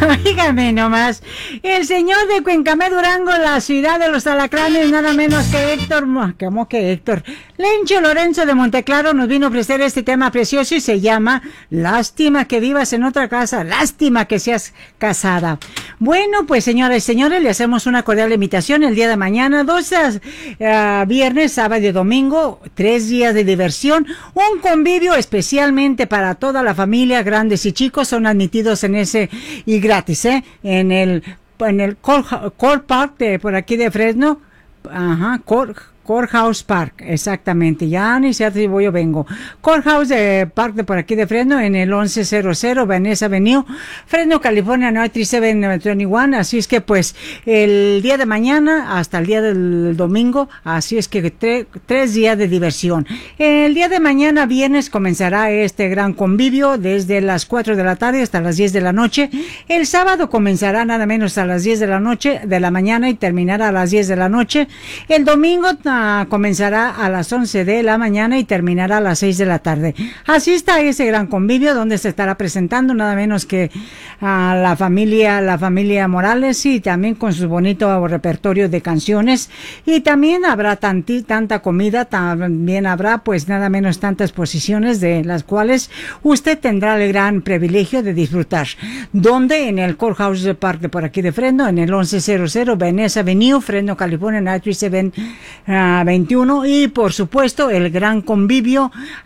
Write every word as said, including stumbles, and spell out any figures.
Dígame nomás, el señor de Cuencamé, Durango, la ciudad de los alacranes, nada menos que Héctor, ¿cómo que Héctor? Lencho Lorenzo de Monteclaro nos vino a ofrecer este tema precioso y se llama Lástima que vivas en otra casa, lástima que seas casada. Bueno, pues señoras y señores, le hacemos una cordial invitación el día de mañana, dos uh, viernes, sábado y domingo, tres días de diversión, un convivio especialmente para toda la familia, grandes y chicos, son admitidos en ese y gratis, ¿eh? En el, en el Core, Core Park de por aquí de Fresno, ajá, Core, Courthouse Park, exactamente, ya ni sé si voy o vengo. Courthouse de Park de por aquí de Fresno, en el once cero cero Vanessa Avenue, Fresno, California, nueve tres siete veintiuno. Así es que pues el día de mañana hasta el día del domingo, así es que tre, tres días de diversión. El día de mañana, viernes, comenzará este gran convivio desde las cuatro de la tarde hasta las diez de la noche. El sábado comenzará nada menos a las diez de la noche, de la mañana, y terminará a las diez de la noche. El domingo comenzará a las once de la mañana y terminará a las seis de la tarde. Asista a ese gran convivio donde se estará presentando nada menos que a la familia, la familia Morales, y también con su bonito repertorio de canciones, y también habrá tanti, tanta comida, también habrá pues nada menos tantas posiciones de las cuales usted tendrá el gran privilegio de disfrutar. Donde en el Courthouse Park de por aquí de Fresno, en el once cero cero Vanessa Avenue, Fresno, California, nueve tres siete veintiuno, y por supuesto el gran convivio